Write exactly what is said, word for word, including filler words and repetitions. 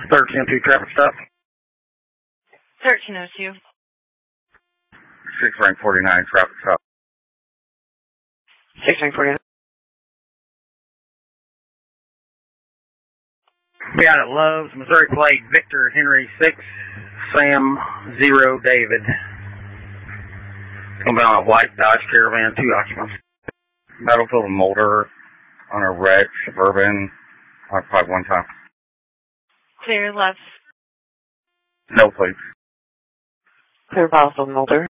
thirteen oh two traffic stop. thirteen oh two. six rank forty-nine traffic stop. six rank forty-nine. Be out at Love's, Missouri plate, Victor Henry six, Sam zero David. Come down a white Dodge Caravan, two occupants. Battlefield and Mulder on a red Suburban, occupied one time. Clear left. No plates. Clear Battlefield and Mulder.